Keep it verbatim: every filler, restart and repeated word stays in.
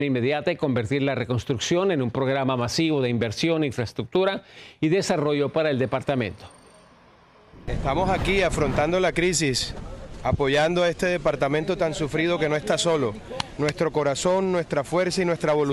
inmediata y convertir la reconstrucción en un programa masivo de inversión, infraestructura y desarrollo para el departamento. Estamos aquí afrontando la crisis, apoyando a este departamento tan sufrido que no está solo. Nuestro corazón, nuestra fuerza y nuestra voluntad